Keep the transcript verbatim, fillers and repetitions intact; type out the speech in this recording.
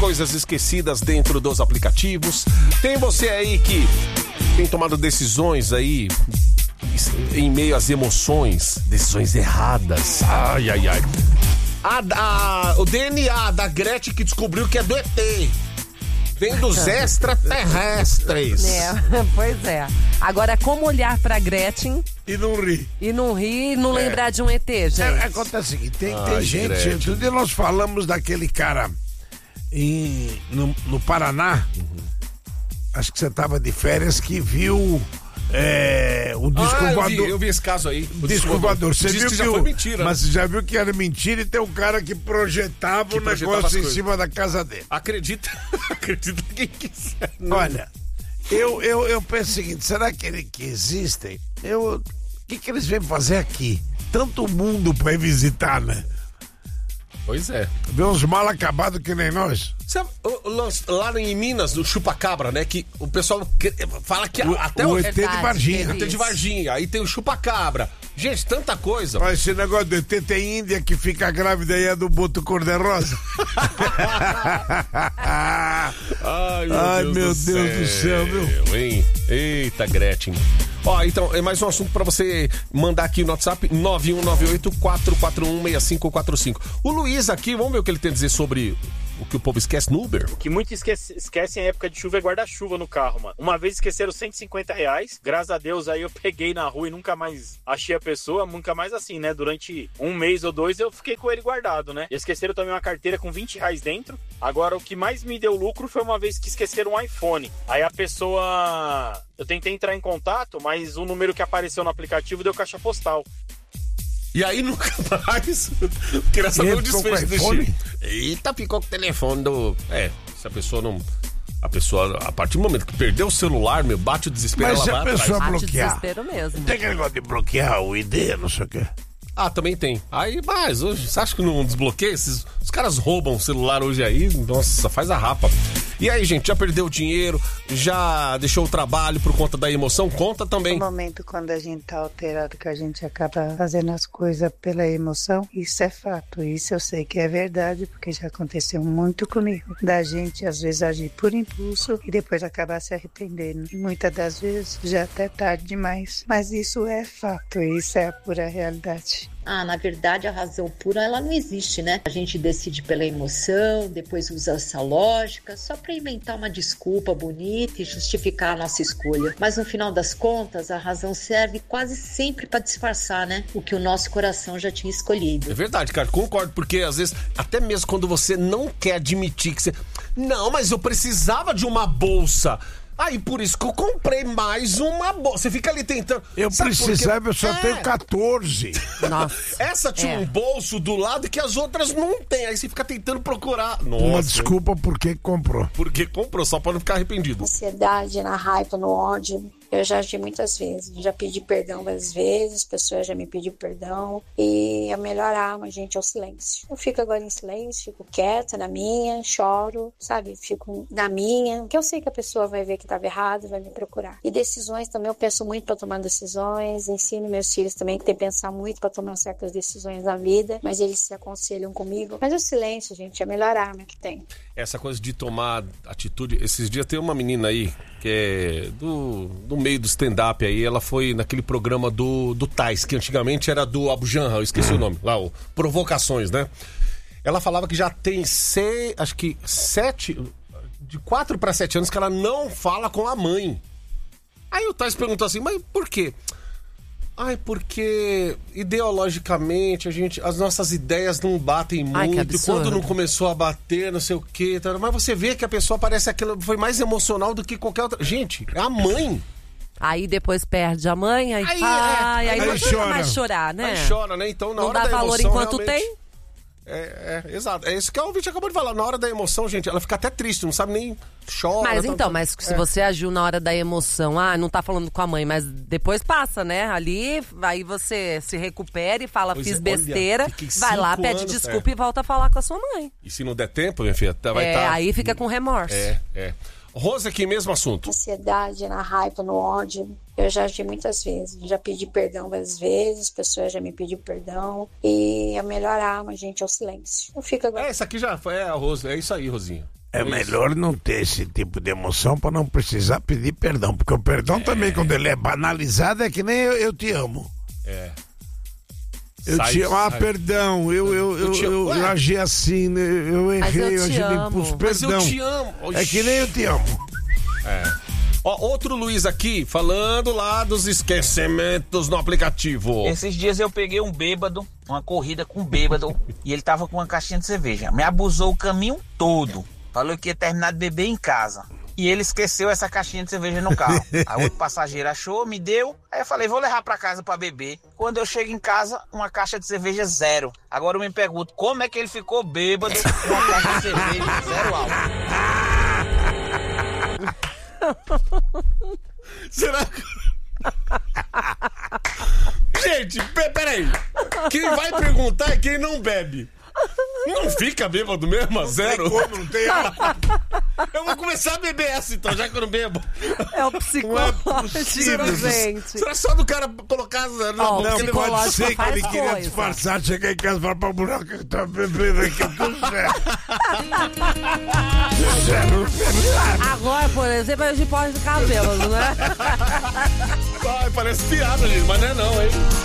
coisas esquecidas dentro dos aplicativos. Tem você aí que tem tomado decisões aí em meio às emoções, decisões erradas. Ai, ai, ai. A, a, o D N A da Gretchen que descobriu que é do E T. Vem dos extraterrestres. É, pois é. Agora, como olhar pra Gretchen e não rir. E não rir e não é. lembrar de um E T, gente? É, acontece o seguinte, tem, Ai, tem gente... Gretchen. Outro dia nós falamos daquele cara em, no, no Paraná, uhum. acho que você tava de férias, que viu... É, o disco ah, voador. Eu vi, eu vi esse caso aí. O disco voador. Você viu que, que já o, foi mentira. Mas você já viu que era mentira e tem um cara que projetava que o negócio em cima da casa dele. Acredita, acredita quem quiser. Não. Olha, eu, eu, eu penso o seguinte, será que, ele, que existem? Eu, o que, que eles vêm fazer aqui? Tanto mundo pra ir visitar, né? Pois é. Vê uns mal acabados que nem nós. Sabe, lá em Minas, no Chupacabra, né? Que o pessoal fala que o, até o o E T de Varginha. O E T de Varginha. Aí tem o Chupacabra. Gente, tanta coisa. Mas esse negócio do E T tem Índia que fica grávida aí é do boto cor-de-rosa. Ai, meu, Ai, Deus, meu do, Deus do céu, meu. Hein? Eita, Gretchen. Ó, então, é mais um assunto pra você mandar aqui no WhatsApp nove um nove oito, quatro quatro um, seis cinco quatro cinco. O Luiz aqui, vamos ver o que ele tem a dizer sobre o que o povo esquece no Uber. O que muitos esquece, esquecem em época de chuva é guarda-chuva no carro, mano. Uma vez esqueceram cento e cinquenta reais, graças a Deus aí eu peguei na rua e nunca mais achei a pessoa, nunca mais assim, né? Durante um mês ou dois eu fiquei com ele guardado, né? E esqueceram também uma carteira com vinte reais dentro. Agora, o que mais me deu lucro foi uma vez que esqueceram um iPhone. Aí a pessoa... Eu tentei entrar em contato, mas o número que apareceu no aplicativo deu caixa postal. E aí nunca mais. Queria saber o desfecho do Chico. Eita, ficou com o telefone do... É, se a pessoa não... A pessoa, a partir do momento que perdeu o celular, meu, bate o desespero. Mas ela se a pessoa bate bloquear... desespero mesmo. Tem aquele negócio de bloquear o I D, não sei o quê. Ah, também tem. Aí, mas hoje, você acha que não desbloqueia? Esses, os caras roubam o celular hoje aí, nossa, faz a rapa. E aí, gente, já perdeu o dinheiro, já deixou o trabalho por conta da emoção? Conta também. No momento quando a gente tá alterado, que a gente acaba fazendo as coisas pela emoção, isso é fato, isso eu sei que é verdade, porque já aconteceu muito comigo. Da gente, às vezes, agir por impulso e depois acabar se arrependendo. Muitas das vezes, já até tarde demais. Mas isso é fato, isso é a pura realidade. Ah, na verdade a razão pura ela não existe, né? A gente decide pela emoção, depois usa essa lógica só para inventar uma desculpa bonita e justificar a nossa escolha. Mas no final das contas a razão serve quase sempre para disfarçar, né? O que o nosso coração já tinha escolhido. É verdade, cara, concordo, porque às vezes até mesmo quando você não quer admitir que você... Não, mas eu precisava de uma bolsa. Aí, por isso que eu comprei mais uma bolsa. Você fica ali tentando... Eu Sabe precisava, eu só é. tenho catorze. Nossa. Essa tinha é. um bolso do lado que as outras não tem. Aí você fica tentando procurar. Nossa. Uma desculpa porque comprou. Porque comprou, só pra não ficar arrependido. Ansiedade, na raiva, no ódio... Eu já agi muitas vezes, já pedi perdão várias vezes, pessoas já me pediram perdão. E a melhor arma, gente, é o silêncio. Eu fico agora em silêncio, fico quieta na minha, choro, sabe? Fico na minha, porque eu sei que a pessoa vai ver que estava errado, vai me procurar. E decisões também, eu penso muito para tomar decisões, ensino meus filhos também que tem que pensar muito para tomar certas decisões na vida, mas eles se aconselham comigo. Mas o silêncio, gente, é a melhor arma que tem. Essa coisa de tomar atitude, esses dias tem uma menina aí, que é do, do meio do stand-up aí, ela foi naquele programa do, do Tais, que antigamente era do Abu Janra, eu esqueci o nome, lá, o Provocações, né? Ela falava que já tem seis, acho que sete, de quatro para sete anos que ela não fala com a mãe. Aí o Tais perguntou assim, mas por quê? Ai, porque ideologicamente a gente, as nossas ideias não batem muito. Ai, quando não começou a bater, não sei o quê. Tá, mas você vê que a pessoa parece aquilo, foi mais emocional do que qualquer outra. Gente, é a mãe. Aí depois perde a mãe, aí, aí, ai, é, aí, aí não chora. mais chorar, né? Aí chora, né? Então, na não hora dá da valor emoção, enquanto realmente... tem. É, é, exato. É isso que a ouvinte acabou de falar. Na hora da emoção, gente, ela fica até triste, não sabe nem chora. Mas então, tá, mas se é. você agiu na hora da emoção, ah, não tá falando com a mãe, mas depois passa, né? Ali, aí você se recupera e fala, pois fiz é, besteira, olha, vai lá, pede anos, desculpa é. e volta a falar com a sua mãe. E se não der tempo, minha filha, vai É, tá... aí fica com remorso. É, é. Rosa aqui, mesmo assunto. Ansiedade, na raiva, no ódio. Eu já agi muitas vezes, já pedi perdão várias vezes, pessoas já me pediram perdão. E a melhor arma, gente, é o silêncio. Eu fico agora... É, essa aqui já foi é a Rosa, é isso aí, Rosinha. É melhor não ter esse tipo de emoção para não precisar pedir perdão. Porque o perdão é. também, quando ele é banalizado, é que nem eu, eu te amo. É. Eu sai, te amo. Ah, sai. perdão. Eu, eu, eu, eu, eu, eu agi assim, né? Eu errei, eu, eu agi no impulso. Perdão. Mas eu te amo. É que nem eu te amo. É. Ó, outro Luiz aqui, falando lá dos esquecimentos no aplicativo. Esses dias eu peguei um bêbado, uma corrida com um bêbado, e ele tava com uma caixinha de cerveja. Me abusou o caminho todo. Falou que ia terminar de beber em casa. E ele esqueceu essa caixinha de cerveja no carro. Aí outro passageiro achou, me deu. Aí eu falei, vou levar pra casa pra beber. Quando eu chego em casa, uma caixa de cerveja zero. Agora eu me pergunto, como é que ele ficou bêbado com uma caixa de cerveja zero álcool? Será que... Gente, peraí. Quem vai perguntar é quem não bebe. Não fica bêbado mesmo, a zero? Não tem como, não tem álcool. Eu vou começar a beber essa então, já que eu não bebo. É o psicológico, será, gente. Será só do cara colocar zero na oh, boca? Não, pode ser que ele queria coisa. disfarçar, chegar em casa e falar pra buraco que tá bebendo aqui, tudo certo. Agora, por exemplo, a gente pode de cabelo, né? Ai, parece piada, gente, mas não é não, hein?